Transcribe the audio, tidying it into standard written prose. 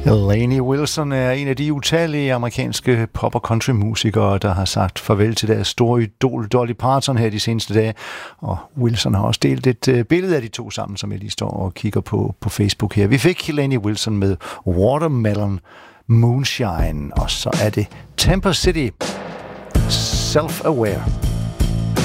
Lainey Wilson er en af de utallige amerikanske pop- og countrymusikere, der har sagt farvel til deres store idol Dolly Parton her de seneste dage. Og Wilson har også delt et billede af de to sammen, som jeg lige står og kigger på Facebook her. Vi fik Lainey Wilson med Watermelon Moonshine, og så er det Temper City, Self-Aware.